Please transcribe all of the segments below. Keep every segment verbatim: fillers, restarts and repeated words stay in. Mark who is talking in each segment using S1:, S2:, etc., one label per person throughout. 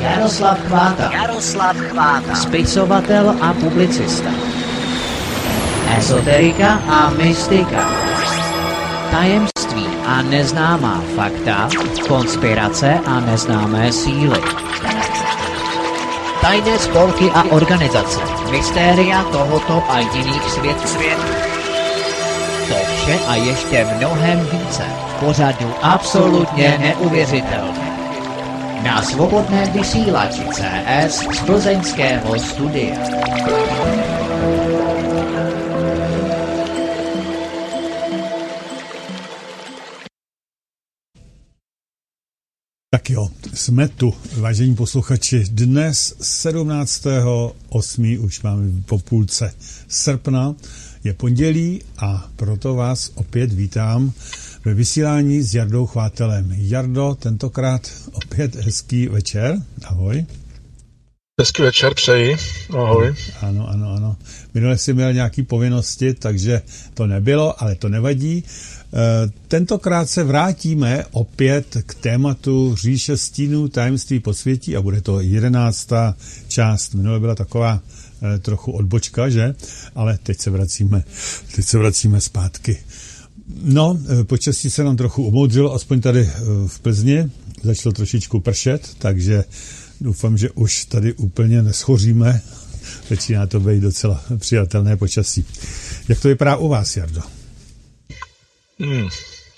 S1: Jaroslav Chváta.
S2: Jaroslav Chváta.
S1: Spisovatel a publicista. Ezoterika a mystika. Tajemství a neznámá fakta. Konspirace a neznámé síly. Tajné spolky a organizace. Mystéria tohoto a jiných světů. To vše a ještě mnohem více. Pořadu absolutně neuvěřitelné. Na svobodném vysílači C S z plzeňského studia.
S3: Tak jo, jsme tu, vážení posluchači. Dnes sedmnáctého osmého už máme po půlce srpna, je pondělí a proto vás opět vítám ve vysílání s Jardou Chvátelem. Jardo, tentokrát opět hezký večer. Ahoj.
S4: Hezký večer, přeji. Ahoj.
S3: Ano, ano, ano. Minule jsi měl nějaké povinnosti, takže to nebylo, ale to nevadí. Tentokrát se vrátíme opět k tématu Říše stínů, tajemství podsvětí a bude to jedenáctá část. Minule byla taková trochu odbočka, že? Ale teď se vracíme, teď se vracíme zpátky. No, počasí se nám trochu umoudřilo, aspoň tady v Plzni. Začalo trošičku pršet, takže doufám, že už tady úplně neschoříme. Začíná to být docela přijatelné počasí. Jak to vypadá u vás, Jardo?
S4: Hmm.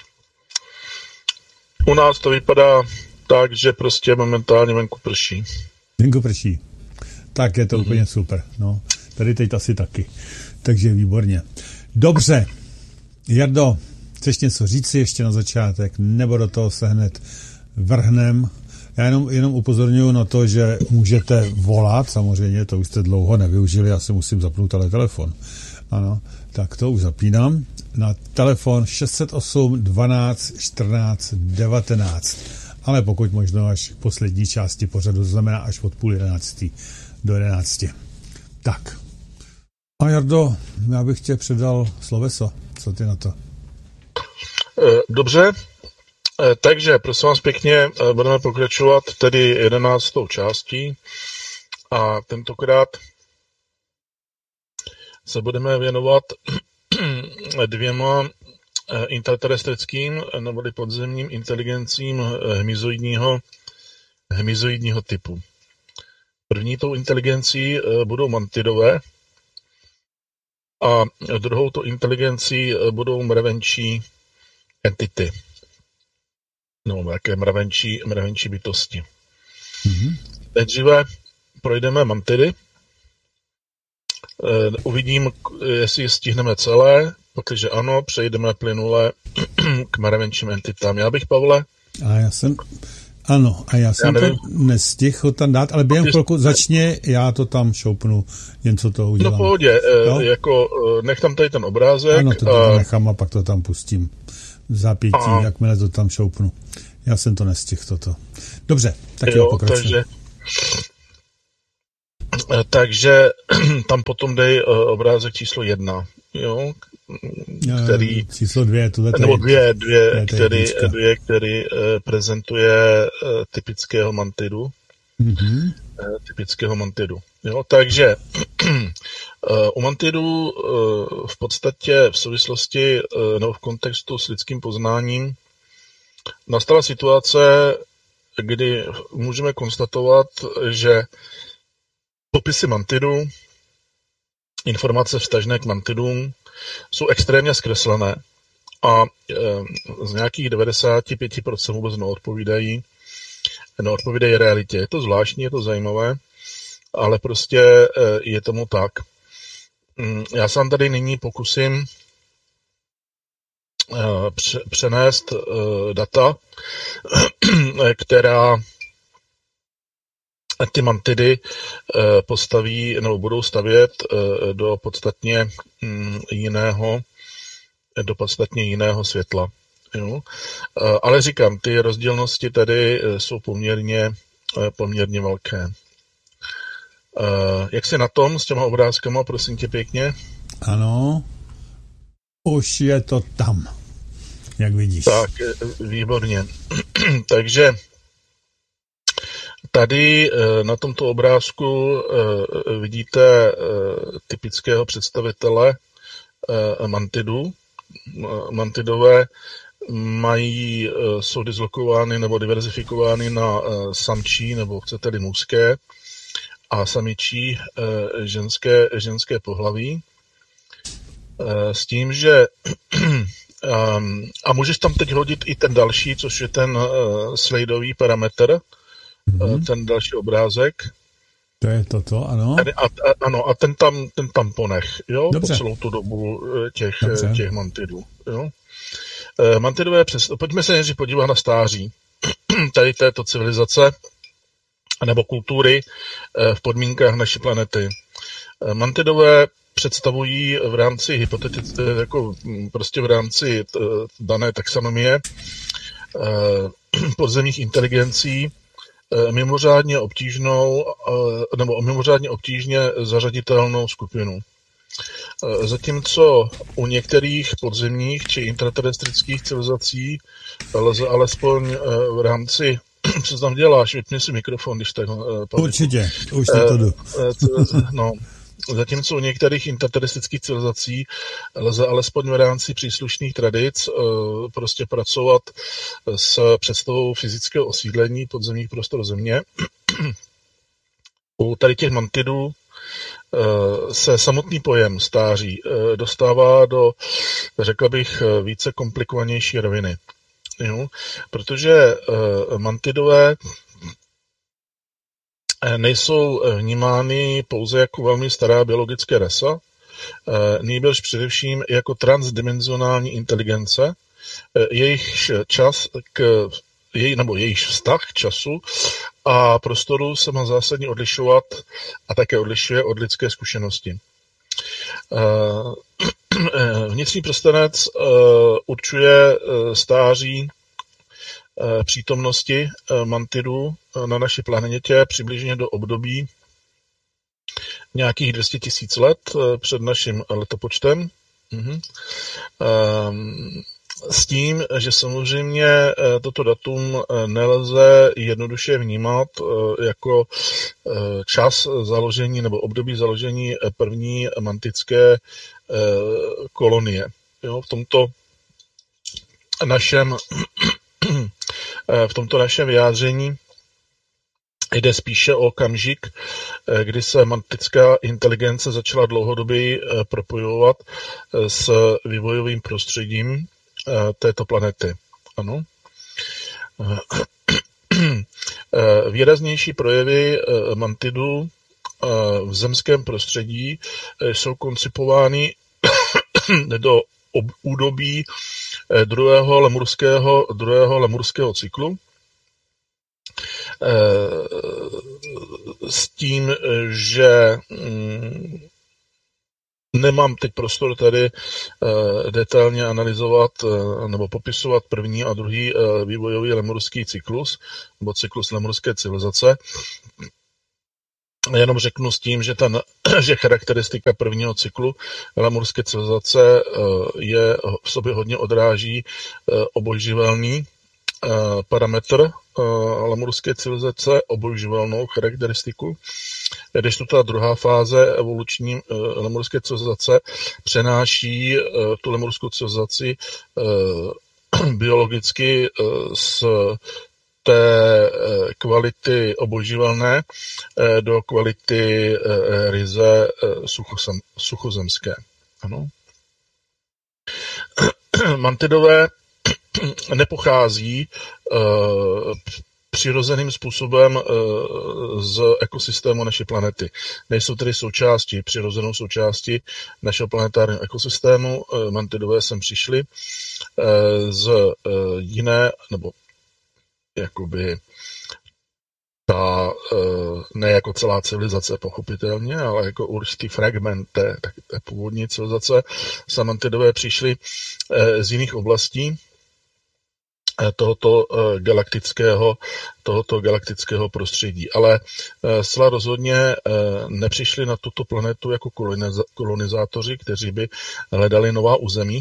S4: U nás to vypadá tak, že prostě momentálně venku prší.
S3: Venku prší. Tak je to mm-hmm. úplně super. No, tady teď asi taky. Takže výborně. Dobře. Jardo, chceš něco říci ještě na začátek, nebo do toho se hned vrhnem? Já jenom, jenom upozorňuji na to, že můžete volat, samozřejmě, to už jste dlouho nevyužili, já si musím zapnout ale telefon. Ano, tak to už zapínám. Na telefon šest set osm dvanáct čtrnáct devatenáct, ale pokud možno až k poslední části pořadu, to znamená až od půl jedenáctý do jedenácti. Tak. A Jardo, já bych tě předal sloveso. Co ty na to?
S4: Dobře, takže prosím vás pěkně, budeme pokračovat tedy jedenáctou částí a tentokrát se budeme věnovat dvěma interterestrickým nebo podzemním inteligencím hmyzoidního, hmyzoidního typu. První tou inteligencí budou mantidové a druhou tou inteligencí budou mravenčí entity. No, jaké mravenčí, mravenčí bytosti. Mm-hmm. Nejdříve projdeme mantidy. Uvidím, jestli stihneme celé, protože ano, přejdeme plynule k mravenčím entitám. Já bych, Pavle...
S3: A já jsem... Ano, a já jsem já to nestihl tam dát, ale během chvilku začně, já to tam šoupnu, něco to udělám.
S4: No pohodě, no? Jako nech tam tady ten obrázek.
S3: Ano, to tam a... nechám a pak to tam pustím. V zápětí, a... jakmile to tam šoupnu. Já jsem to nestihl, toto. Dobře, tak jo, pokračuji. Takže... takže tam potom dej obrázek číslo jedna, jo, který... Číslo dvě, tohle tady.
S4: Nebo dvě, dvě, který, dvě, který prezentuje typického mantidu. Mm-hmm. Typického mantidu. Jo, takže u mantidu v podstatě v souvislosti nebo v kontextu s lidským poznáním nastala situace, kdy můžeme konstatovat, že popisy mantidu, informace vztažné k mantidům jsou extrémně zkreslené a e, z nějakých devadesát pět procent vůbec neodpovídají, neodpovídají realitě. Je to zvláštní, je to zajímavé, ale prostě e, je tomu tak. Já se vám tady nyní pokusím e, pře, přenést e, data, která ty mantidy postaví nebo budou stavět do podstatně jiného, do podstatně jiného světla. Jo? Ale říkám, ty rozdílnosti tady jsou poměrně, poměrně velké. Jak jsi na tom s těma obrázkama, prosím tě pěkně?
S3: Ano, už je to tam, jak vidíš.
S4: Tak, výborně. Takže Tady na tomto obrázku vidíte typického představitele mantidů. Mantidové mají, jsou dislokovány nebo diverzifikovány na samčí nebo chcete-li mužské a samičí ženské, ženské pohlaví. S tím, že a můžeš tam teď hodit i ten další, což je ten sladeový parametr, mm-hmm. ten další obrázek.
S3: To je toto, ano.
S4: A, a, ano, a ten tam, ten tam ponech, jo, Dobře. po celou tu dobu těch, těch mantidů, jo. Mantidové přes... Pojďme se nejdřív podívat na stáří tady této civilizace nebo kultury v podmínkách naší planety. Mantidové představují v rámci hypotetické, jako prostě v rámci dané taxonomie podzemních inteligencí mimořádně obtížnou nebo mimořádně obtížně zařaditelnou skupinu. Zatímco u některých podzemních či intraterestrických civilizací lze alespoň v rámci, co tam děláš, vypni si mikrofon, když tak...
S3: Určitě, už to jdu.
S4: No, zatímco u některých interteristických civilizací lze alespoň v rámci příslušných tradic prostě pracovat s představou fyzického osídlení podzemních prostor země. U tady těch mantidů se samotný pojem stáří dostává do, řekl bych, více komplikovanější roviny. Jo? Protože mantidové nejsou vnímány pouze jako velmi stará biologická rasa, nýbrž především jako transdimenzionální inteligence, jejich čas k jej, nebo jejich vztah k času a prostoru se má zásadně odlišovat a také odlišuje od lidské zkušenosti. Vnitřní prstenec určuje stáří přítomnosti mantidů na naší planetě přibližně do období nějakých dvě stě tisíc let před naším letopočtem. Mhm. S tím, že samozřejmě toto datum nelze jednoduše vnímat jako čas založení nebo období založení první mantické kolonie. Jo, v tomto našem v tomto našem vyjádření jde spíše o okamžik, kdy se mantická inteligence začala dlouhodobě propojovat s vývojovým prostředím této planety. Ano. Výraznější projevy mantidů v zemském prostředí jsou koncipovány do údobí druhého lemurského, druhého lemurského cyklu s tím, že nemám teď prostor tady detailně analyzovat nebo popisovat první a druhý vývojový lemurský cyklus nebo cyklus lemurské civilizace. Jenom řeknu s tím, že, ten, že charakteristika prvního cyklu lemurské civilizace je v sobě hodně odráží obojživelný parametr lemurské civilizace, obojživelnou charakteristiku, když ta druhá fáze evoluční lemurské civilizace přenáší tu lemurskou civilizaci biologicky z té kvality obojživelné do kvality ryze suchozemské. Ano. Mantidové nepochází přirozeným způsobem z ekosystému naší planety. Nejsou tedy součástí, přirozenou součástí našeho planetárního ekosystému. Mantidové sem přišli z jiné, nebo jakoby ta, ne jako celá civilizace pochopitelně, ale jako určitý fragment té, té původní civilizace. Mantidové přišli z jiných oblastí tohoto galaktického, tohoto galaktického prostředí. Ale zcela rozhodně nepřišli na tuto planetu jako kolonizátoři, kteří by hledali nová území,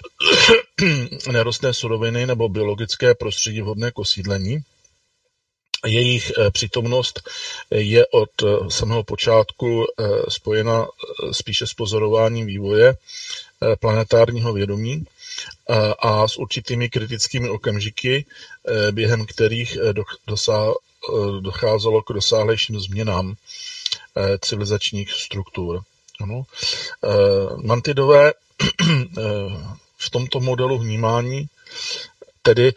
S4: nerostné suroviny nebo biologické prostředí vhodné k osídlení, Jejich přítomnost je od samého počátku spojena spíše s pozorováním vývoje planetárního vědomí a s určitými kritickými okamžiky, během kterých docházelo k rozsáhlejším změnám civilizačních struktur. Ano. Mantidové v tomto modelu vnímání tedy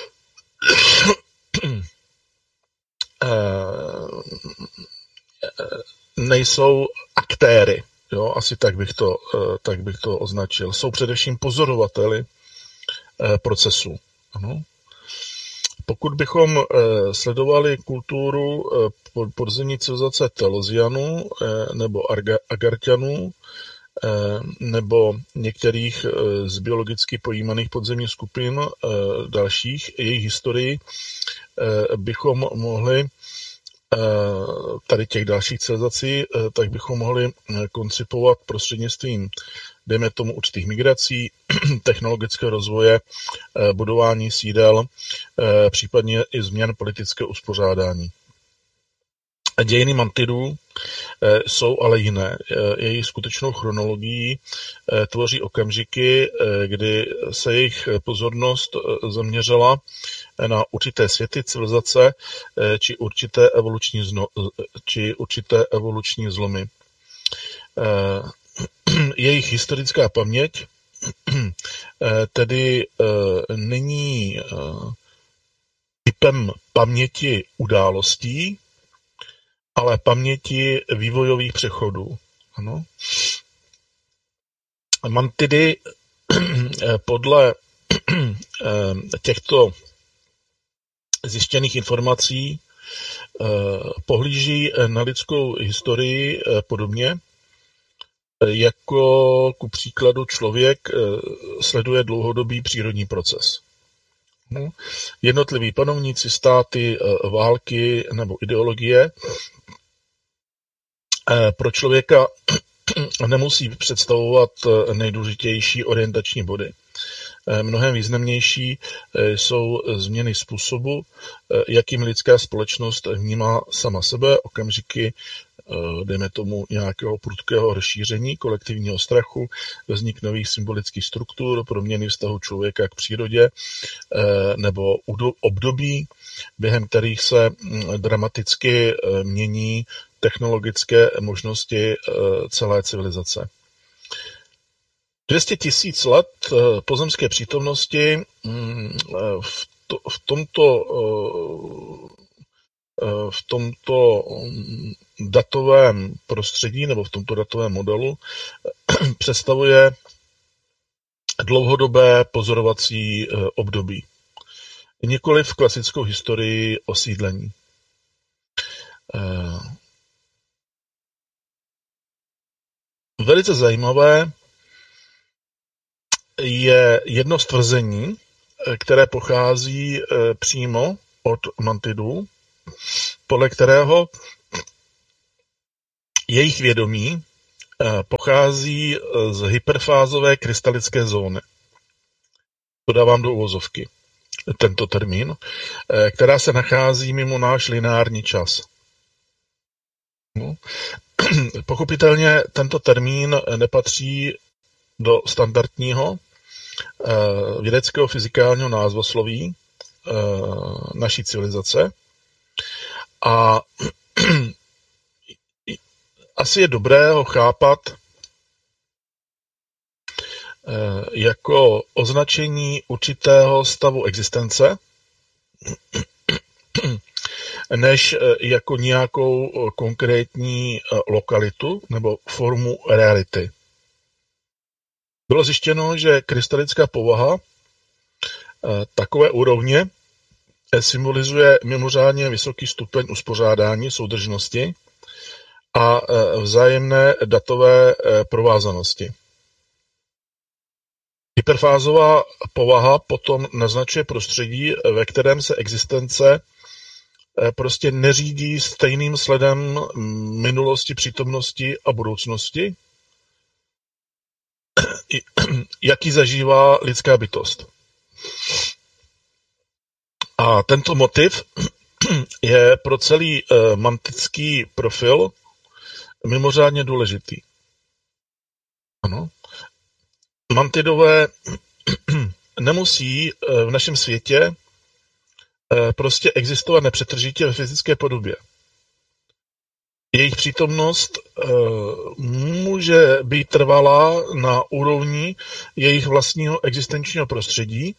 S4: nejsou aktéry, jo, asi tak bych to, tak bych to označil. Jsou především pozorovateli procesu. Ano. Pokud bychom sledovali kulturu podzemní civilizace Telosianů nebo Agartianů nebo některých z biologicky pojímaných podzemních skupin dalších, jejich historii, bychom mohli tady těch dalších civilizací, tak bychom mohli koncipovat prostřednictvím, dejme tomu, určitých migrací, technologického rozvoje, budování sídel, případně i změn politického uspořádání. Dějiny Mantidů jsou ale jiné. Jejich skutečnou chronologií tvoří okamžiky, kdy se jejich pozornost zaměřila na určité světy, civilizace či určité evoluční, zno, či určité evoluční zlomy. Jejich historická paměť tedy není typem paměti událostí, ale paměti vývojových přechodů. Ano. Mantidy podle těchto zjištěných informací pohlíží na lidskou historii podobně, jako ku příkladu člověk sleduje dlouhodobý přírodní proces. Jednotliví panovníci, státy, války nebo ideologie pro člověka nemusí představovat nejdůležitější orientační body. Mnohem významnější jsou změny způsobu, jakým lidská společnost vnímá sama sebe, okamžiky, dejme tomu, nějakého prudkého rozšíření kolektivního strachu, vznik nových symbolických struktur, proměny vztahu člověka k přírodě nebo období, během kterých se dramaticky mění technologické možnosti celé civilizace. dvě stě tisíc let pozemské přítomnosti v, to, v tomto v tomto datovém prostředí nebo v tomto datovém modelu představuje dlouhodobé pozorovací období. Nikoliv klasickou historii osídlení. Velice zajímavé je jedno z tvrzení, které pochází přímo od Mantidů, podle kterého jejich vědomí pochází z hyperfázové krystalické zóny. To dávám do uvozovky, tento termín, která se nachází mimo náš lineární čas. No. Pochopitelně tento termín nepatří do standardního vědeckého fyzikálního názvosloví naší civilizace a asi je dobré ho chápat jako označení určitého stavu existence, než jako nějakou konkrétní lokalitu nebo formu reality. Bylo zjištěno, že krystalická povaha takové úrovně symbolizuje mimořádně vysoký stupeň uspořádání, soudržnosti a vzájemné datové provázanosti. Hyperfázová povaha potom naznačuje prostředí, ve kterém se existence prostě neřídí stejným sledem minulosti, přítomnosti a budoucnosti, jaký zažívá lidská bytost. A tento motiv je pro celý uh, mantický profil mimořádně důležitý. Ano. Mantidové nemusí uh, v našem světě uh, prostě existovat nepřetržitě ve fyzické podobě. Jejich přítomnost uh, může být trvalá na úrovni jejich vlastního existenčního prostředí,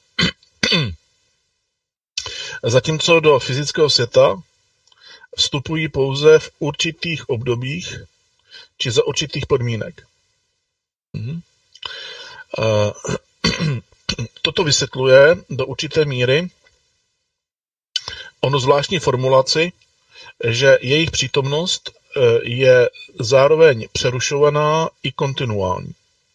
S4: zatímco do fyzického světa vstupují pouze v určitých obdobích či za určitých podmínek. Mhm. Uh, toto vysvětluje do určité míry onu zvláštní formulaci, že jejich přítomnost je zároveň přerušovaná i kontinuální.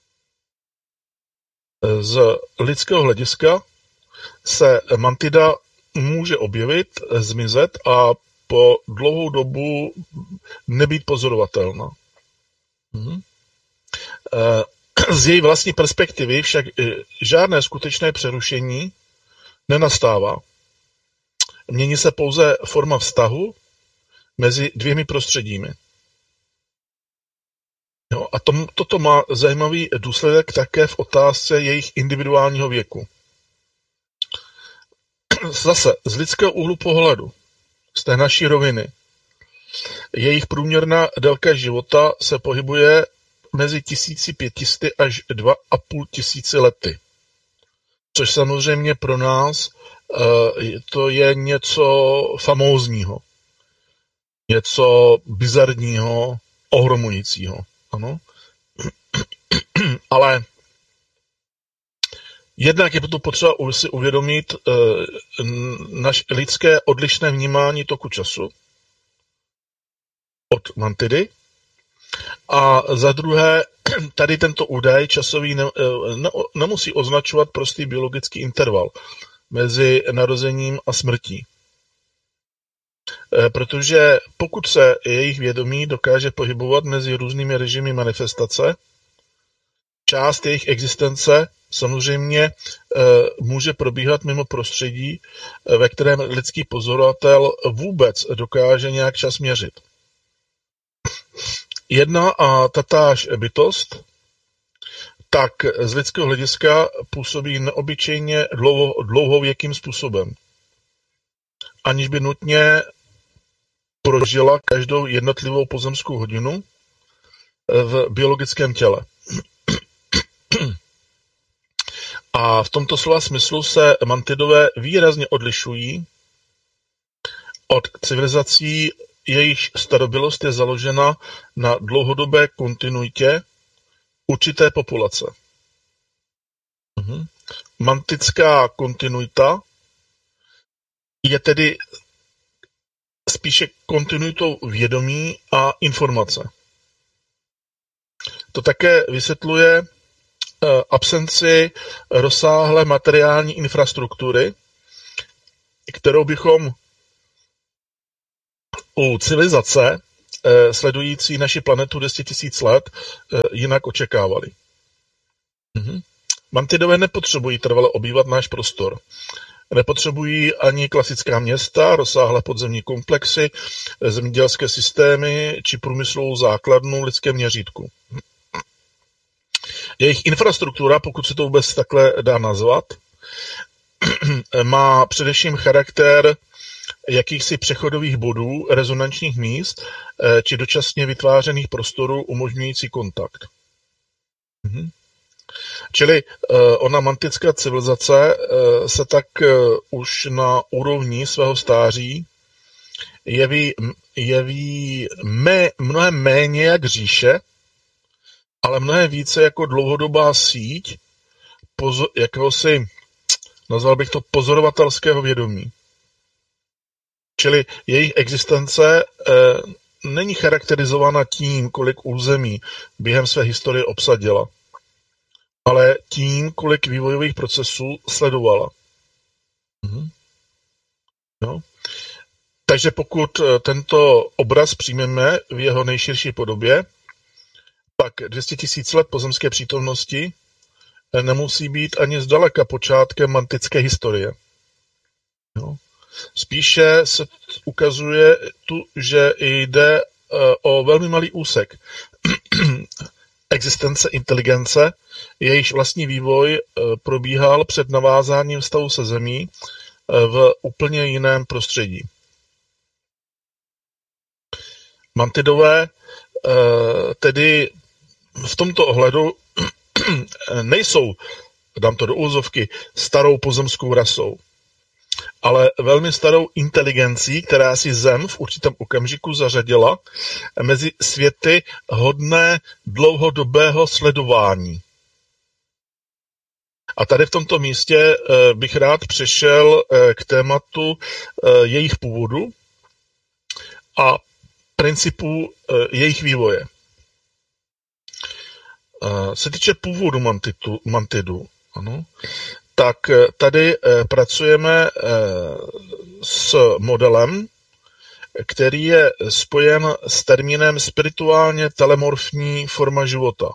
S4: Z lidského hlediska se mantida může objevit, zmizet a po dlouhou dobu nebýt pozorovatelná. Z její vlastní perspektivy však žádné skutečné přerušení nenastává. Mění se pouze forma vztahu mezi dvěmi prostředími. Jo, a tom, toto má zajímavý důsledek také v otázce jejich individuálního věku. Zase, z lidského úhlu pohledu, z té naší roviny, jejich průměrná délka života se pohybuje mezi tisíc pět set až dva a půl tisíce lety. Což samozřejmě pro nás to je něco famózního. Něco bizarního, ohromujícího. Ano. Ale jednak je to potřeba si uvědomit uh, naš lidské odlišné vnímání toku času od mantidy. A za druhé, tady tento údaj časový ne, ne, nemusí označovat prostý biologický interval mezi narozením a smrtí. Protože pokud se jejich vědomí dokáže pohybovat mezi různými režimy manifestace, část jejich existence samozřejmě může probíhat mimo prostředí, ve kterém lidský pozorovatel vůbec dokáže nějak čas měřit. Jedna a tatáž bytost tak z lidského hlediska působí neobyčejně dlouho, dlouhověkým způsobem, aniž by nutně prožila každou jednotlivou pozemskou hodinu v biologickém těle. A v tomto slova smyslu se mantidové výrazně odlišují od civilizací, jejichž starobilost je založena na dlouhodobé kontinuitě určité populace. Mhm. Mantická kontinuita je tedy spíše kontinuitou vědomí a informace. To také vysvětluje absenci rozsáhlé materiální infrastruktury, kterou bychom u civilizace sledující naši planetu deset tisíc let jinak očekávali. Mhm. Mantidové nepotřebují trvale obývat náš prostor. Nepotřebují ani klasická města, rozsáhlé podzemní komplexy, zemědělské systémy či průmyslovou základnu v lidském měřítku. Jejich infrastruktura, pokud se to vůbec takhle dá nazvat, má především charakter jakýchsi přechodových bodů, rezonančních míst či dočasně vytvářených prostorů umožňující kontakt. Mhm. Čili ona mantická civilizace se tak už na úrovni svého stáří jeví, jeví mé, mnohem méně jak říše, ale mnohem více jako dlouhodobá síť pozo, jakéhosi, nazval bych to, pozorovatelského vědomí. Čili jejich existence eh, není charakterizována tím, kolik území během své historie obsadila, ale tím, kolik vývojových procesů sledovala. Mhm. No. Takže pokud tento obraz přijmeme v jeho nejširší podobě, pak dvě stě tisíc let pozemské přítomnosti nemusí být ani zdaleka počátkem mantické historie. No. Spíše se ukazuje tu, že jde o velmi malý úsek existence inteligence, jejíž vlastní vývoj probíhal před navázáním vztahu se Zemí v úplně jiném prostředí. Mantidové tedy v tomto ohledu nejsou, dám to do úzovky, starou pozemskou rasou, ale velmi starou inteligencí, která si Zem v určitém okamžiku zařadila mezi světy hodné dlouhodobého sledování. A tady v tomto místě bych rád přešel k tématu jejich původu a principů jejich vývoje. Se týče původu mantidu, mantidu ano, tak tady pracujeme s modelem, který je spojen s termínem spirituálně telemorfní forma života.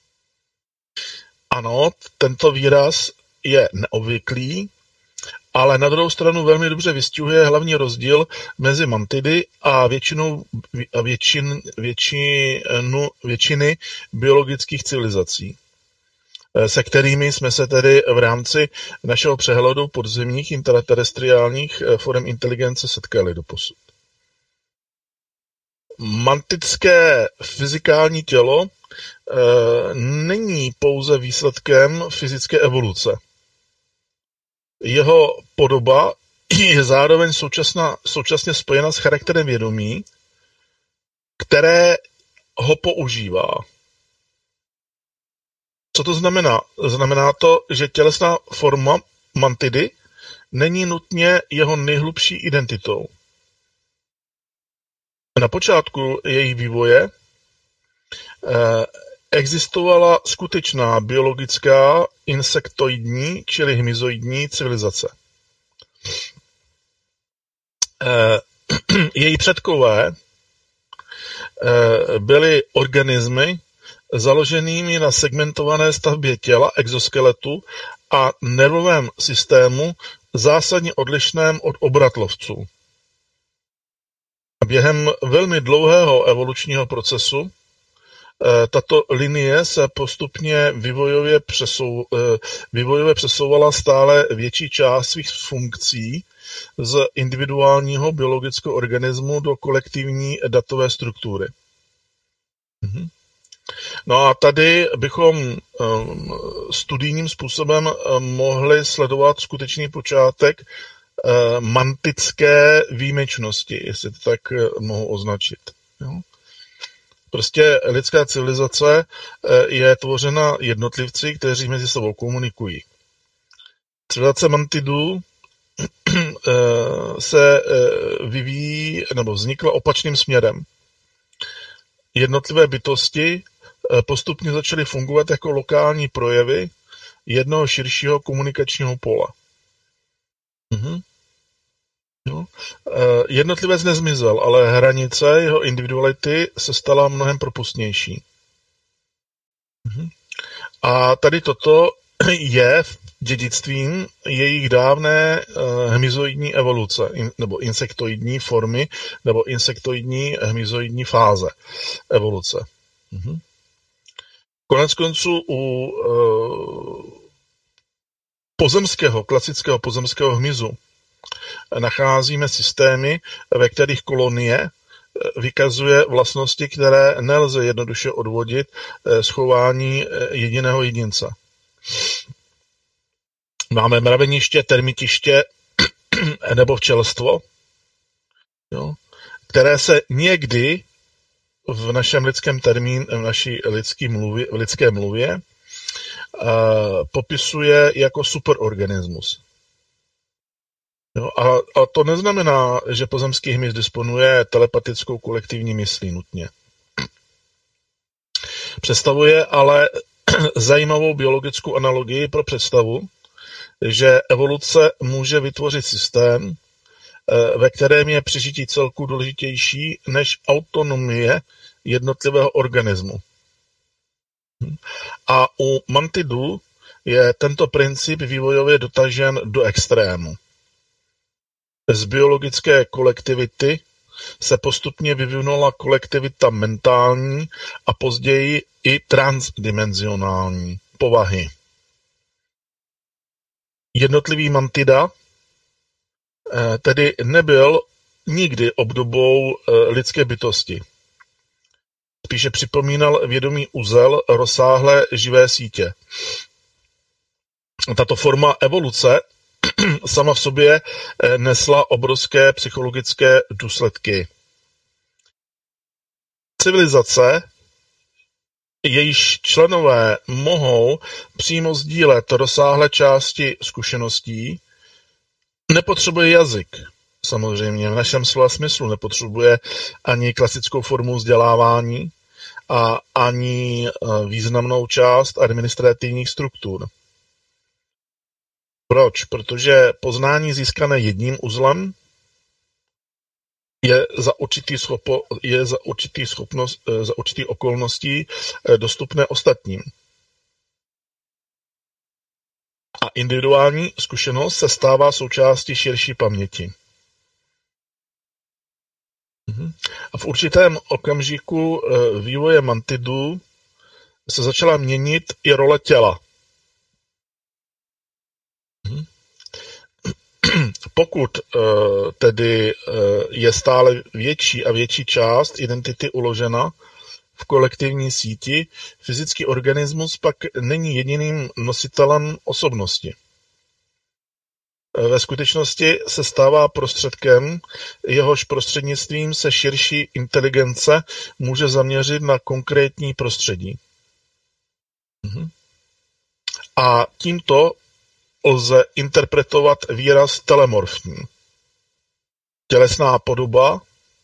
S4: Ano, tento výraz je neobvyklý, ale na druhou stranu velmi dobře vystihuje hlavní rozdíl mezi mantidy a většinou, většin, většinu, většiny biologických civilizací, se kterými jsme se tedy v rámci našeho přehledu podzemních interterestriálních forem inteligence setkali doposud. Mantidské fyzikální tělo e, není pouze výsledkem fyzické evoluce. Jeho podoba je zároveň současná, současně spojena s charakterem vědomí, které ho používá. Co to znamená? Znamená to, že tělesná forma mantidy není nutně jeho nejhlubší identitou. Na počátku jejich vývoje eh, existovala skutečná biologická insektoidní, čili hmyzoidní civilizace. Eh, její předkové eh, byly organismy založenými na segmentované stavbě těla, exoskeletu a nervovém systému zásadně odlišném od obratlovců. Během velmi dlouhého evolučního procesu tato linie se postupně vývojově, přesou, vývojově přesouvala stále větší část svých funkcí z individuálního biologického organismu do kolektivní datové struktury. Mhm. No a tady bychom studijním způsobem mohli sledovat skutečný počátek mantidské výjimečnosti, jestli to tak mohu označit. Jo? Prostě lidská civilizace je tvořena jednotlivci, kteří mezi sebou komunikují. Civilizace mantidů se vyvíjí nebo vznikla opačným směrem. Jednotlivé bytosti postupně začaly fungovat jako lokální projevy jednoho širšího komunikačního pola. Mhm. Jo. Jednotlivec nezmizel, ale hranice jeho individuality se stala mnohem propustnější. Mhm. A tady toto je dědictvím jejich dávné hmyzoidní evoluce, nebo insektoidní formy, nebo insektoidní hmyzoidní fáze evoluce. Mhm. Konec konců u uh, pozemského, klasického pozemského hmyzu nacházíme systémy, ve kterých kolonie vykazuje vlastnosti, které nelze jednoduše odvodit z chování jediného jedince. Máme mraveniště, termitiště nebo včelstvo, jo, které se někdy v našem lidském termínu, v naší lidské mluvě, v lidské mluvě uh, popisuje jako superorganismus. Jo, a, a to neznamená, že pozemský hmyz disponuje telepatickou kolektivní myslí nutně. Představuje ale zajímavou biologickou analogii pro představu, že evoluce může vytvořit systém, ve kterém je přežití celku důležitější než autonomie jednotlivého organismu. A u mantidů je tento princip vývojově dotažen do extrému. Z biologické kolektivity se postupně vyvinula kolektivita mentální a později i transdimenzionální povahy. Jednotlivý mantida tedy nebyl nikdy obdobou lidské bytosti. Spíše připomínal vědomý uzel rozsáhlé živé sítě. Tato forma evoluce sama v sobě nesla obrovské psychologické důsledky. Civilizace, jejíž členové mohou přímo sdílet rozsáhlé části zkušeností, nepotřebuje jazyk. Samozřejmě v našem slova smyslu nepotřebuje ani klasickou formu vzdělávání a ani významnou část administrativních struktur. Proč? Protože poznání získané jedním uzlem je za určitý, schopo, je za určitý, schopnost, za určitý okolností dostupné ostatním. A individuální zkušenost se stává součástí širší paměti. A v určitém okamžiku vývoje mantidů se začala měnit i role těla. Pokud tedy je stále větší a větší část identity uložena v kolektivní síti, fyzický organismus pak není jediným nositelem osobnosti. Ve skutečnosti se stává prostředkem, jehož prostřednictvím se širší inteligence může zaměřit na konkrétní prostředí. A tímto lze interpretovat výraz telemorfní. Tělesná podoba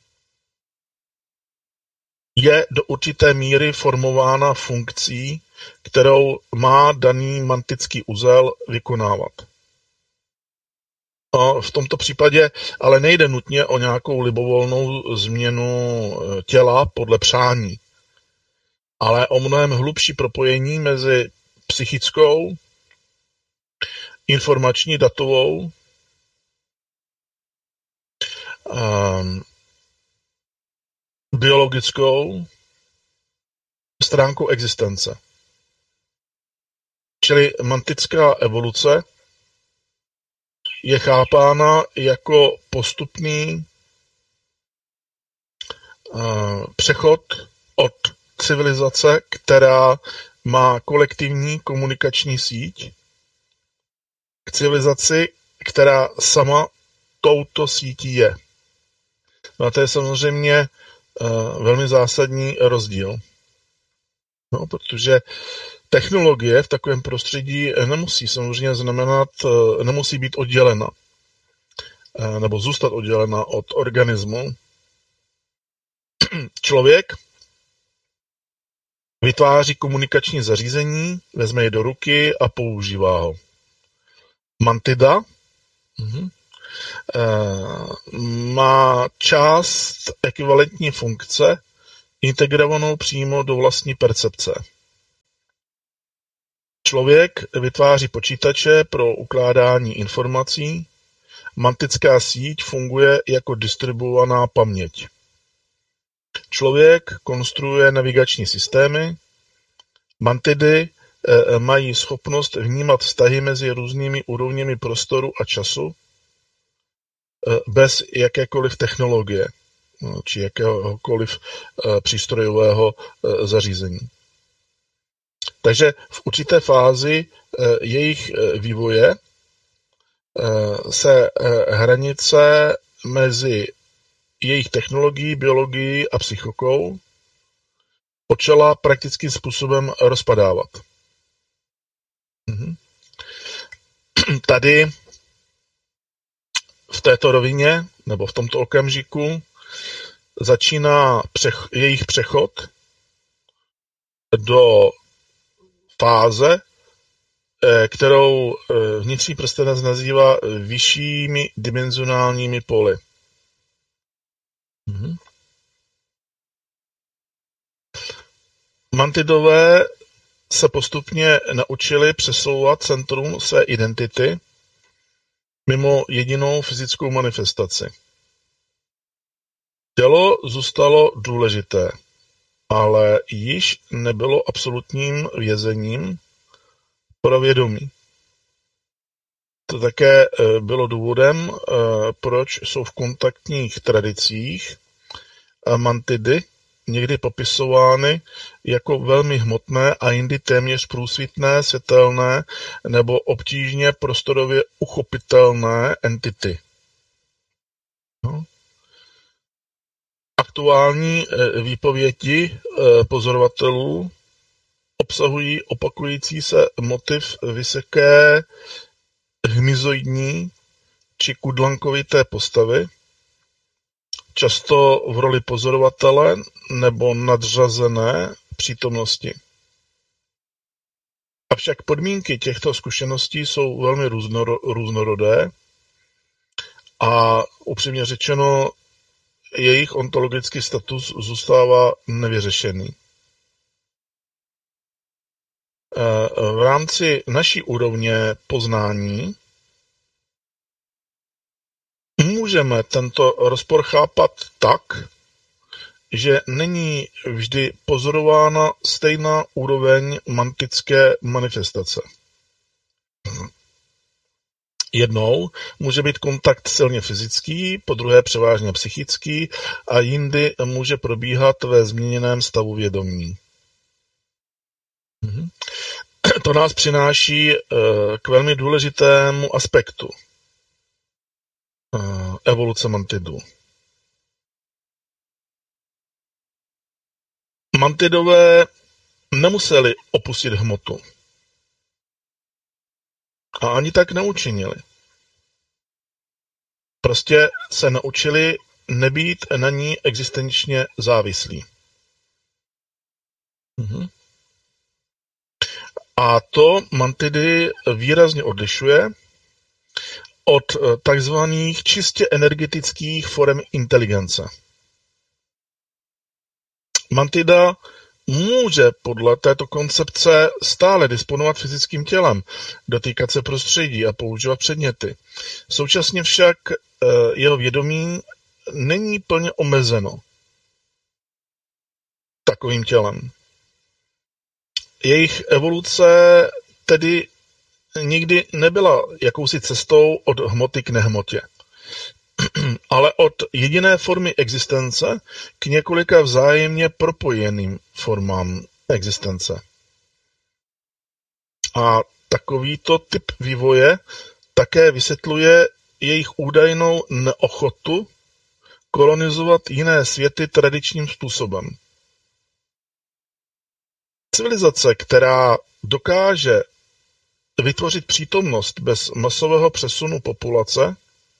S4: je do určité míry formována funkcí, kterou má daný mantický uzel vykonávat. A v tomto případě ale nejde nutně o nějakou libovolnou změnu těla podle přání, ale o mnohem hlubší propojení mezi psychickou, informační, datovou, um, biologickou stránkou existence. Čili mantická evoluce je chápána jako postupný uh, přechod od civilizace, která má kolektivní komunikační síť, k civilizaci, která sama touto sítí je. No a to je samozřejmě uh, velmi zásadní rozdíl. No, protože technologie v takovém prostředí nemusí samozřejmě znamenat, uh, nemusí být oddělena uh, nebo zůstat oddělena od organismu. Člověk vytváří komunikační zařízení, vezme je do ruky a používá ho. Mantida uh-huh, uh, má část ekvivalentní funkce integrovanou přímo do vlastní percepce. Člověk vytváří počítače pro ukládání informací, mantická síť funguje jako distribuovaná paměť. Člověk konstruuje navigační systémy, mantidy mají schopnost vnímat vztahy mezi různými úrovněmi prostoru a času bez jakékoliv technologie či jakéhokoliv přístrojového zařízení. Takže v určité fázi jejich vývoje se hranice mezi jejich technologií, biologií a psychikou počala praktickým způsobem rozpadávat. Tady v této rovině, nebo v tomto okamžiku, začíná přech, jejich přechod do fáze, kterou vnitřní prstenec nazývá vyššími dimenzionálními poli. Mantidové se postupně naučili přesouvat centrum své identity mimo jedinou fyzickou manifestaci. Tělo zůstalo důležité, ale již nebylo absolutním vězením pro vědomí. To také bylo důvodem, proč jsou v kontaktních tradicích mantidy někdy popisovány jako velmi hmotné a jindy téměř průsvitné, světelné nebo obtížně prostorově uchopitelné entity. No. Aktuální výpovědi pozorovatelů obsahují opakující se motiv vysoké hmyzoidní či kudlankovité postavy, často v roli pozorovatele nebo nadřazené přítomnosti. Avšak podmínky těchto zkušeností jsou velmi různorodé a upřímně řečeno jejich ontologický status zůstává nevyřešený. V rámci naší úrovně poznání můžeme tento rozpor chápat tak, že není vždy pozorována stejná úroveň mantické manifestace. Jednou může být kontakt silně fyzický, podruhé převážně psychický a jindy může probíhat ve změněném stavu vědomí. To nás přináší k velmi důležitému aspektu evoluce mantidů. Mantidové nemuseli opustit hmotu. A ani tak neučinili. Prostě se naučili nebýt na ní existenčně závislí. Mhm. A to mantidy výrazně odlišuje od takzvaných čistě energetických forem inteligence. Mantida může podle této koncepce stále disponovat fyzickým tělem, dotýkat se prostředí a používat předměty. Současně však jeho vědomí není plně omezeno takovým tělem. Jejich evoluce tedy nikdy nebyla jakousi cestou od hmoty k nehmotě, ale od jediné formy existence k několika vzájemně propojeným formám existence. A takovýto typ vývoje také vysvětluje jejich údajnou neochotu kolonizovat jiné světy tradičním způsobem. Civilizace, která dokáže vytvořit přítomnost bez masového přesunu populace,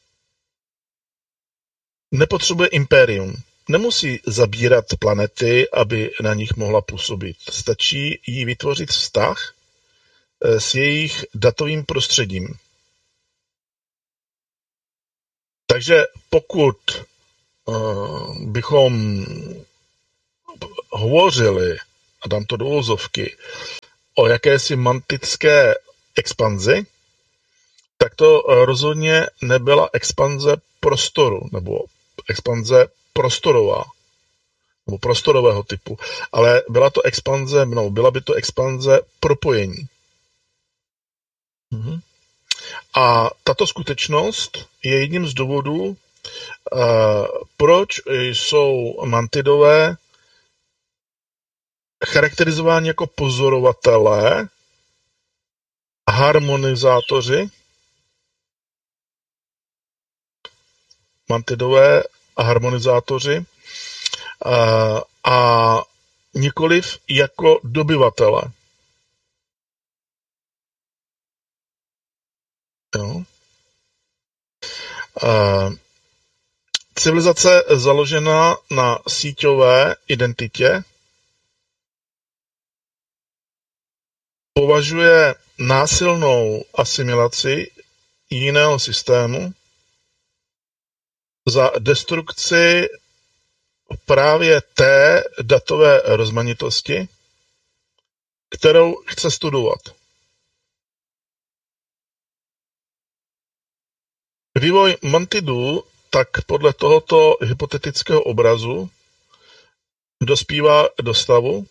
S4: nepotřebuje impérium. Nemusí zabírat planety, aby na nich mohla působit. Stačí jí vytvořit vztah s jejich datovým prostředím. Takže pokud uh, bychom hovořili, a dám to do uvozovky, o jakési mantické expanzi, tak to rozhodně nebyla expanze prostoru, nebo expanze prostorová, nebo prostorového typu, ale byla to expanze, no, byla by to expanze propojení. Mhm. A tato skutečnost je jedním z důvodů, uh, proč jsou mantidové charakterizováni jako pozorovatelé, harmonizátoři, mantidové a harmonizátoři a, a nikoliv jako dobyvatele. Jo. A, civilizace založená na síťové identitě považuje násilnou asimilaci jiného systému za destrukci právě té datové rozmanitosti, kterou chce studovat. Vývoj mantidů tak podle tohoto hypotetického obrazu dospívá do stavu,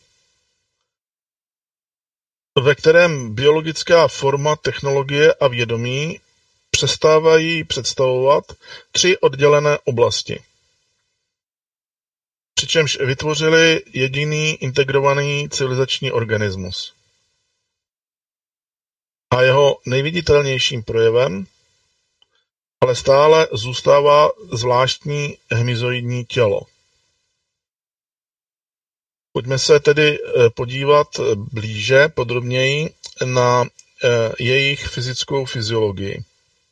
S4: ve kterém biologická forma, technologie a vědomí přestávají představovat tři oddělené oblasti. Přičemž vytvořili jediný integrovaný civilizační organismus. A jeho nejviditelnějším projevem ale stále zůstává zvláštní hmyzoidní tělo. Pojďme se tedy podívat blíže, podrobněji na jejich fyzickou fyziologii.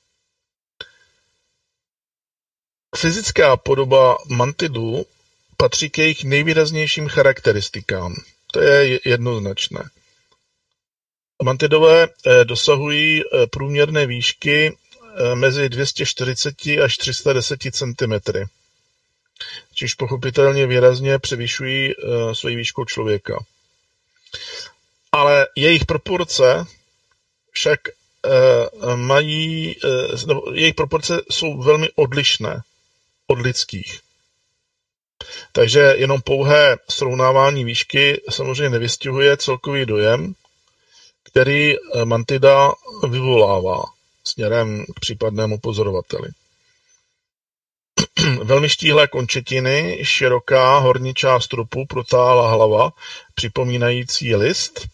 S4: Fyzická podoba mantidů patří k jejich nejvýraznějším charakteristikám. To je jednoznačné. Mantidové dosahují průměrné výšky mezi dvě stě čtyřicet až tři sta deset centimetrů, čiž pochopitelně výrazně převyšují svoji výšku člověka. Ale jejich proporce však mají, nebo jejich proporce jsou velmi odlišné od lidských. Takže jenom pouhé srovnávání výšky samozřejmě nevystihuje celkový dojem, který mantida vyvolává směrem k případnému pozorovateli. Velmi štíhlé končetiny, široká horní část trupu, protáhlá hlava, připomínající list,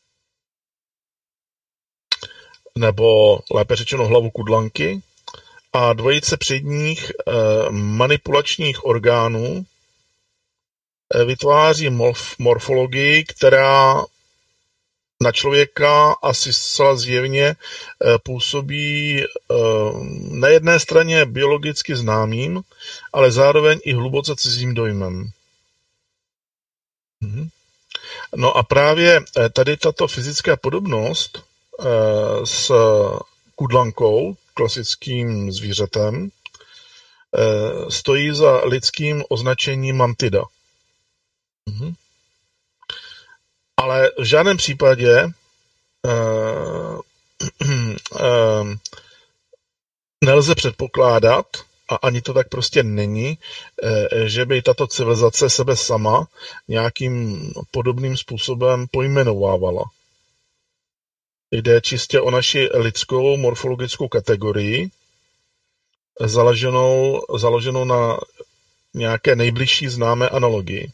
S4: nebo lépe řečeno hlavu kudlanky, a dvojice předních eh, manipulačních orgánů eh, vytváří morf- morfologii, která na člověka asi zcela zjevně působí na jedné straně biologicky známým, ale zároveň i hluboce cizím dojmem. No a právě tady tato fyzická podobnost s kudlankou, klasickým zvířetem, stojí za lidským označením mantida. Ale v žádném případě uh, uh, nelze předpokládat, a ani to tak prostě není, uh, že by tato civilizace sebe sama nějakým podobným způsobem pojmenovávala. Jde čistě o naši lidskou morfologickou kategorii, založenou, založenou na nějaké nejbližší známé analogii.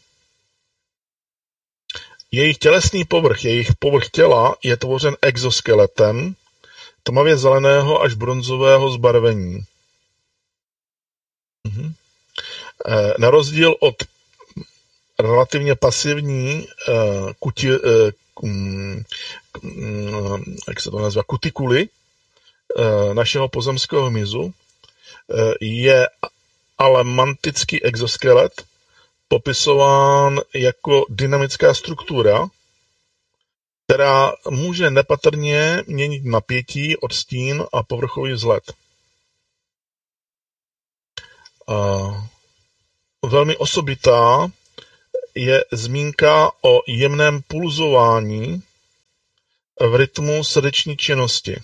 S4: Jejich tělesný povrch, jejich povrch těla je tvořen exoskeletem tmavě zeleného až bronzového zbarvení. Mhm. Na rozdíl od relativně pasivní kuti, jak se to nazývá, kutikuly našeho pozemského hmyzu, je ale mantický exoskelet popisován jako dynamická struktura, která může nepatrně měnit napětí, odstín a povrchový vzhled. A velmi osobitá je zmínka o jemném pulzování v rytmu srdeční činnosti,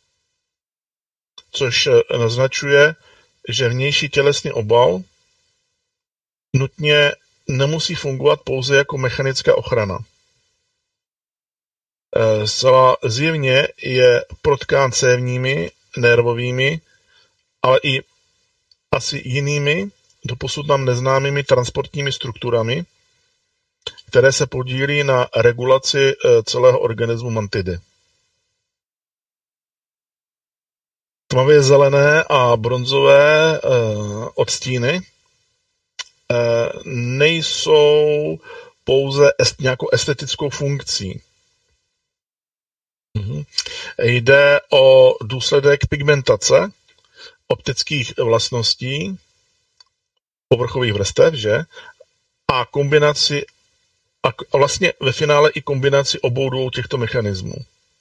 S4: což naznačuje, že vnější tělesný obal nutně nemusí fungovat pouze jako mechanická ochrana. Zcela zjevně je protkán cévními, nervovými, ale i asi jinými, doposud nám neznámými transportními strukturami, které se podílí na regulaci celého organismu mantidy. Tmavě zelené a bronzové odstíny nejsou pouze est, nějakou estetickou funkcí. Mhm. Jde o důsledek pigmentace optických vlastností povrchových vrstev, že? A kombinaci a vlastně ve finále i kombinaci obou dvou těchto mechanismů.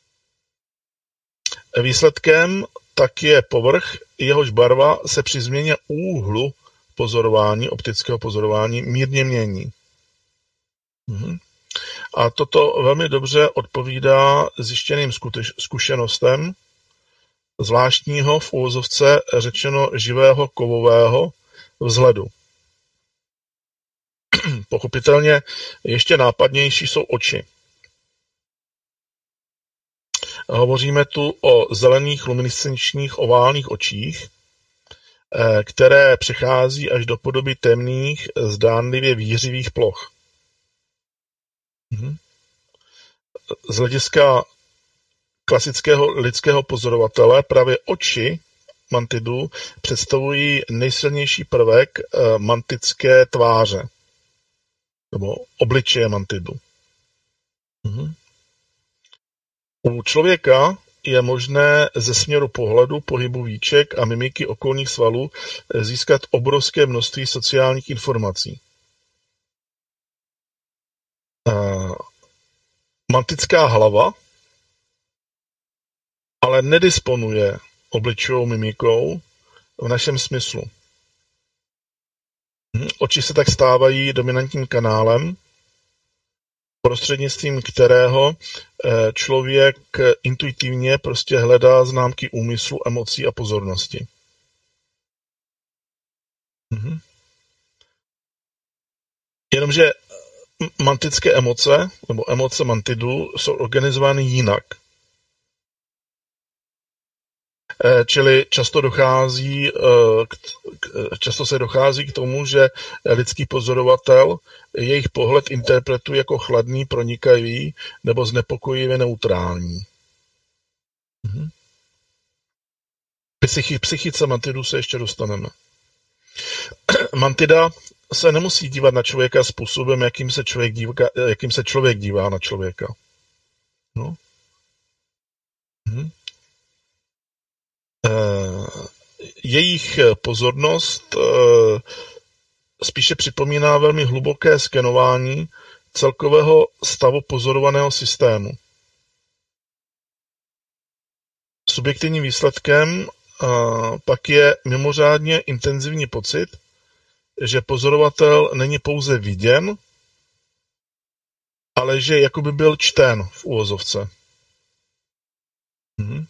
S4: Výsledkem tak je povrch, jehož barva se při změně úhlu pozorování, optického pozorování mírně mění. Mhm. A toto velmi dobře odpovídá zjištěným zkušenostem zvláštního v úvozovce řečeno živého kovového vzhledu. Pochopitelně ještě nápadnější jsou oči. Hovoříme tu o zelených luminescenčních oválných očích, které přechází až do podoby temných, zdánlivě výřivých ploch. Z hlediska klasického lidského pozorovatele právě oči mantidů představují nejsilnější prvek mantické tváře nebo obličeje mantidu. U člověka je možné ze směru pohledu, pohybu víček a mimiky okolních svalů získat obrovské množství sociálních informací. Mantická hlava ale nedisponuje obličejovou mimikou v našem smyslu. Oči se tak stávají dominantním kanálem, prostřednictvím kterého člověk intuitivně prostě hledá známky úmyslu, emocí a pozornosti. Mhm. Jenomže mantické emoce, nebo emoce mantidů, jsou organizovány jinak. Čili často dochází, často se dochází k tomu, že lidský pozorovatel jejich pohled interpretuje jako chladný, pronikavý nebo znepokojivě neutrální. Psychi, psychice mantidů se ještě dostaneme. Mantida se nemusí dívat na člověka způsobem, jakým se člověk dívá, jakým se člověk dívá na člověka. No. Hm. Jejich pozornost spíše připomíná velmi hluboké skenování celkového stavu pozorovaného systému. Subjektivním výsledkem pak je mimořádně intenzivní pocit, že pozorovatel není pouze viděn, ale že jakoby byl čten v uvozovce. Mhm.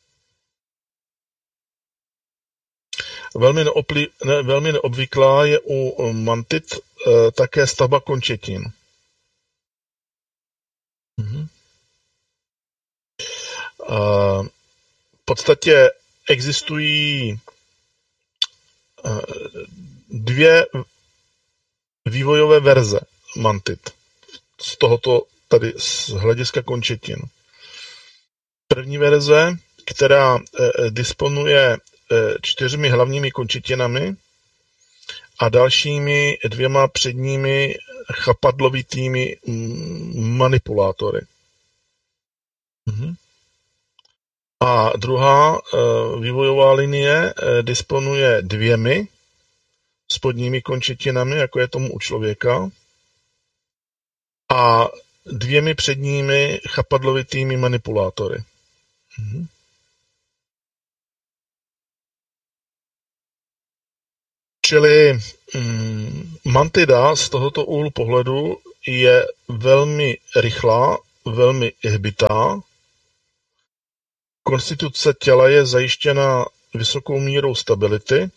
S4: Velmi, neopli, ne, velmi neobvyklá je u mantid e, také stavba končetin. Mhm. E, v podstatě existují e, dvě vývojové verze mantid z tohoto tady z hlediska končetin. První verze, která e, disponuje čtyřmi hlavními končetinami a dalšími dvěma předními chapadlovitými manipulátory. Mhm. A druhá vývojová linie disponuje dvěmi spodními končetinami, jako je tomu u člověka, a dvěmi předními chapadlovitými manipulátory. Mhm. Čili mm, mantida z tohoto úhlu pohledu je velmi rychlá, velmi hbitá. Konstituce těla je zajištěna vysokou mírou stability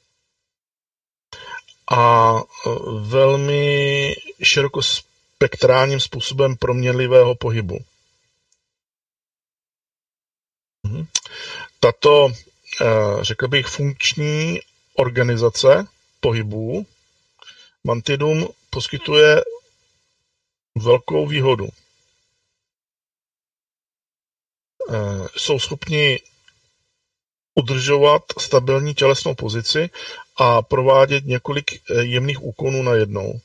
S4: a velmi širokospektrálním způsobem proměnlivého pohybu. Tato, řekl bych, funkční organizace pohybů mantidům poskytuje velkou výhodu. Jsou schopni udržovat stabilní tělesnou pozici a provádět několik jemných úkonů najednou.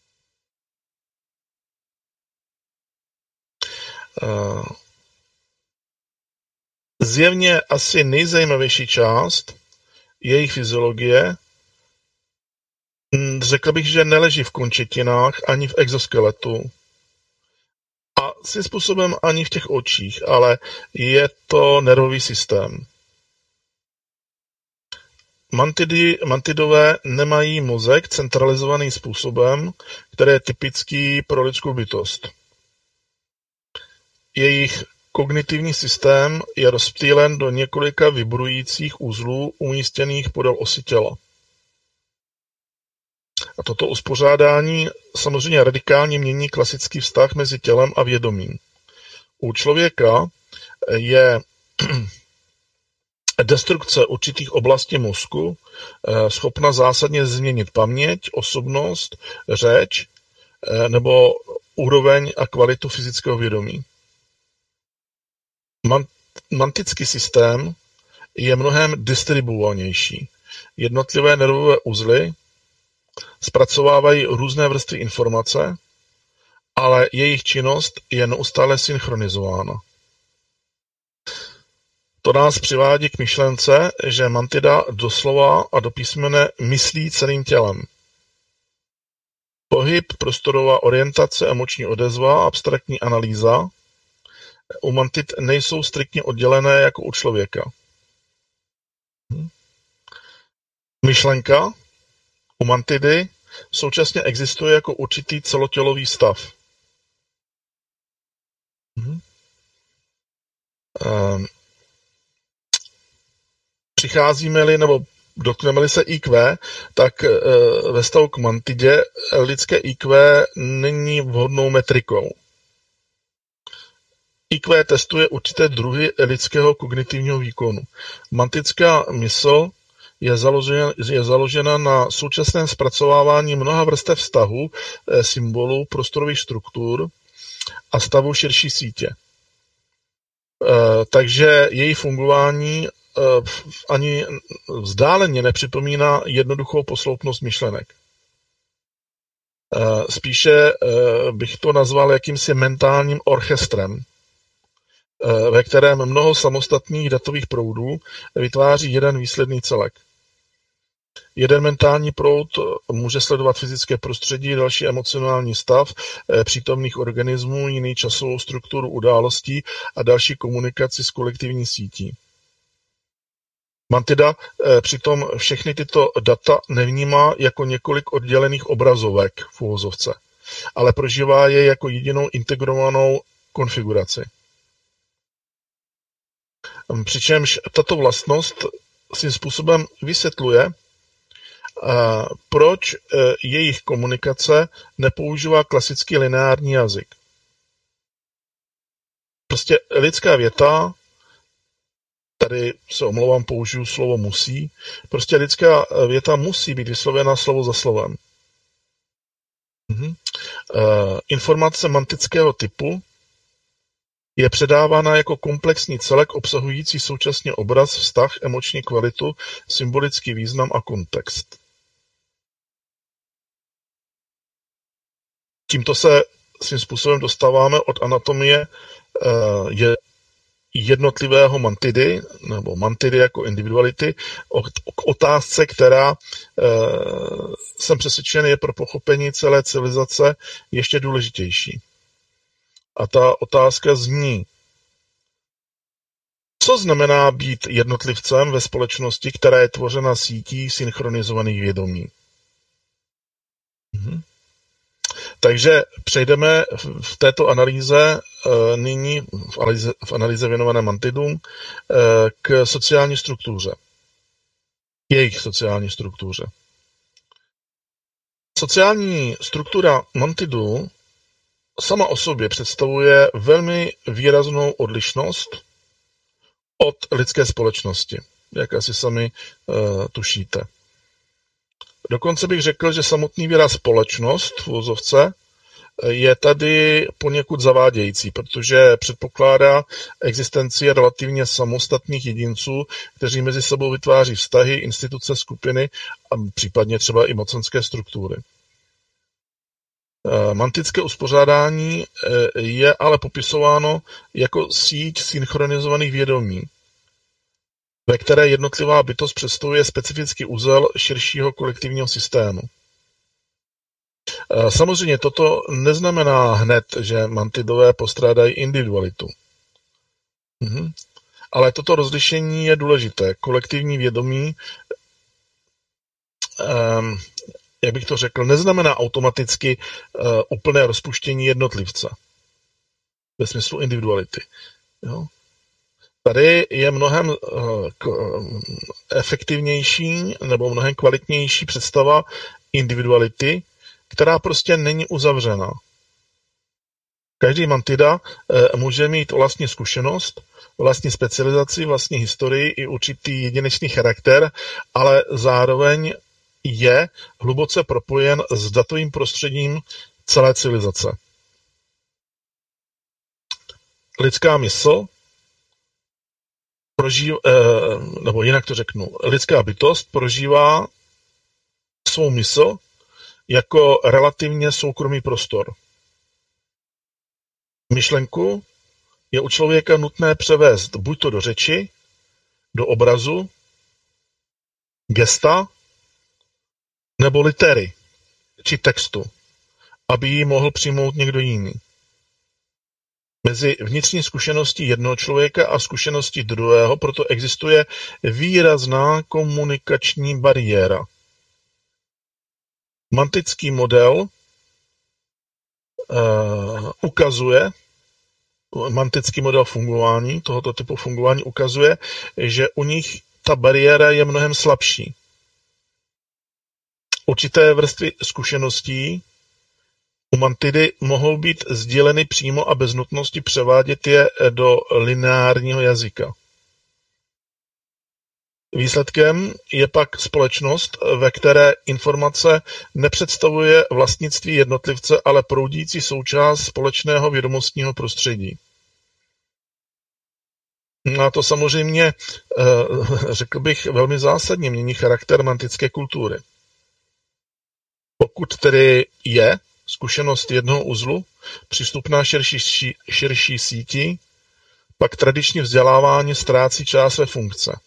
S4: Zjevně asi nejzajímavější část jejich fyziologie, řekl bych, že neleží v končetinách ani v exoskeletu a svým způsobem ani v těch očích, ale je to nervový systém. Mantidy, mantidové nemají mozek centralizovaným způsobem, který je typický pro lidskou bytost. Jejich kognitivní systém je rozptýlen do několika vibrujících uzlů umístěných podél osy těla. A toto uspořádání samozřejmě radikálně mění klasický vztah mezi tělem a vědomím. U člověka je destrukce určitých oblastí mozku schopna zásadně změnit paměť, osobnost, řeč nebo úroveň a kvalitu fyzického vědomí. Mantický systém je mnohem distribuovanější. Jednotlivé nervové uzly zpracovávají různé vrstvy informace, ale jejich činnost je neustále synchronizována. To nás přivádí k myšlence, že mantida doslova a do písmene myslí celým tělem. Pohyb, prostorová orientace, emoční odezva a abstraktní analýza u mantid nejsou striktně oddělené jako u člověka. Myšlenka u mantidy současně existuje jako určitý celotělový stav. Mhm. Ehm. Přicházíme-li nebo dotkneme-li se í kvé, tak e, ve stavu k mantidě lidské í kvé není vhodnou metrikou. í kvé testuje určité druhy lidského kognitivního výkonu. Mantická mysl je založena, je založena na současném zpracovávání mnoha vrstev vztahu, e, symbolů, prostorových struktur a stavu širší sítě. E, takže její fungování ani vzdáleně nepřipomíná jednoduchou posloupnost myšlenek. Spíše bych to nazval jakýmsi mentálním orchestrem, ve kterém mnoho samostatných datových proudů vytváří jeden výsledný celek. Jeden mentální proud může sledovat fyzické prostředí, další emocionální stav přítomných organismů, jiný časovou strukturu událostí a další komunikaci s kolektivní sítí. Mantida e, přitom všechny tyto data nevnímá jako několik oddělených obrazovek v uvozovce, ale prožívá je jako jedinou integrovanou konfiguraci. Přičemž tato vlastnost svým způsobem vysvětluje, e, proč e, jejich komunikace nepoužívá klasický lineární jazyk. Prostě lidská věta, tady se omlouvám, použiju slovo musí. Prostě lidská věta musí být vyslovena slovo za slovem. Mhm. E, informace mantického typu je předávána jako komplexní celek obsahující současně obraz, vztah, emoční kvalitu, symbolický význam a kontext. Tímto se svým způsobem dostáváme od anatomie e, je jednotlivého mantidy, nebo mantidy jako individuality, k otázce, která, e, jsem přesvědčen, je pro pochopení celé civilizace ještě důležitější. A ta otázka zní, co znamená být jednotlivcem ve společnosti, která je tvořena sítí synchronizovaných vědomí. Mhm. Takže přejdeme v této analýze nyní, v analýze, v analýze věnované mantidům, k sociální struktuře. Jejich sociální struktuře. Sociální struktura mantidů sama o sobě představuje velmi výraznou odlišnost od lidské společnosti, jak asi sami uh, tušíte. Dokonce bych řekl, že samotný výraz společnost v uvozovce je tady poněkud zavádějící, protože předpokládá existenci relativně samostatných jedinců, kteří mezi sebou vytváří vztahy, instituce, skupiny a případně třeba i mocenské struktury. Mantické uspořádání je ale popisováno jako síť synchronizovaných vědomí, ve které jednotlivá bytost představuje specifický uzel širšího kolektivního systému. Samozřejmě toto neznamená hned, že mantidové postrádají individualitu. Mhm. Ale toto rozlišení je důležité. Kolektivní vědomí, um, jak bych to řekl, neznamená automaticky uh, úplné rozpuštění jednotlivce ve smyslu individuality. Jo? Tady je mnohem efektivnější nebo mnohem kvalitnější představa individuality, která prostě není uzavřená. Každý mantida může mít vlastní zkušenost, vlastní specializaci, vlastní historii i určitý jedinečný charakter, ale zároveň je hluboce propojen s datovým prostředím celé civilizace. Lidská mysl prožívá, nebo jinak to řeknu, lidská bytost prožívá svou mysl jako relativně soukromý prostor. Myšlenku je u člověka nutné převést buď to do řeči, do obrazu, gesta, nebo litery, či textu, aby ji mohl přijmout někdo jiný. Mezi vnitřní zkušeností jednoho člověka a zkušeností druhého proto existuje výrazná komunikační bariéra. Mantický model uh, ukazuje, mantický model fungování, tohoto typu fungování ukazuje, že u nich ta bariéra je mnohem slabší. Určité vrstvy zkušeností u mantidy mohou být sdíleny přímo a bez nutnosti převádět je do lineárního jazyka. Výsledkem je pak společnost, ve které informace nepředstavuje vlastnictví jednotlivce, ale proudící součást společného vědomostního prostředí. A to samozřejmě, řekl bych, velmi zásadně mění charakter mantické kultury. Pokud tedy je zkušenost jednoho uzlu přístupná širší, širší síti, pak tradiční vzdělávání ztrácí část své funkce.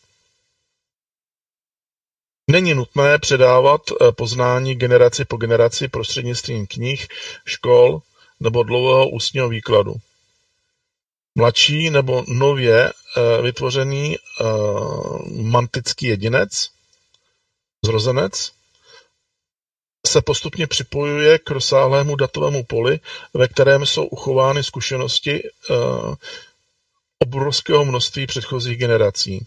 S4: Není nutné předávat poznání generaci po generaci prostřednictvím knih, škol nebo dlouhého ústního výkladu. Mladší nebo nově vytvořený mantický jedinec, zrozenec, se postupně připojuje k rozsáhlému datovému poli, ve kterém jsou uchovány zkušenosti obrovského množství předchozích generací.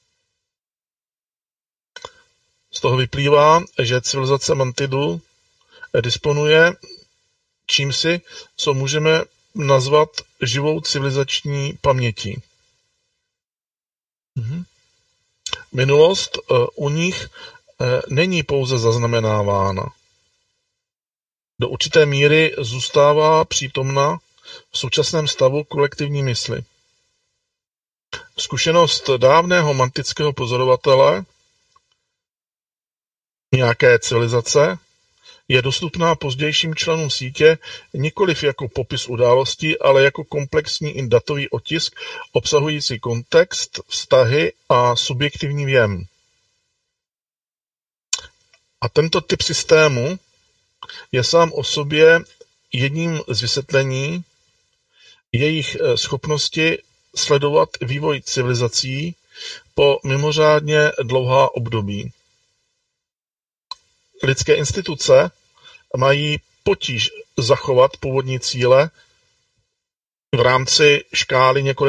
S4: Z toho vyplývá, že civilizace mantidu disponuje čímsi, co můžeme nazvat živou civilizační pamětí. Mhm. Minulost u nich není pouze zaznamenávána. Do určité míry zůstává přítomna v současném stavu kolektivní mysli. Zkušenost dávného mantického pozorovatele nějaké civilizace je dostupná pozdějším členům sítě nikoliv jako popis událostí, ale jako komplexní i datový otisk obsahující kontext, vztahy a subjektivní věm. A tento typ systému je sám o sobě jedním z vysvětlení jejich schopnosti sledovat vývoj civilizací po mimořádně dlouhá období. Lidské instituce mají potíž zachovat původní cíle v rámci škály několik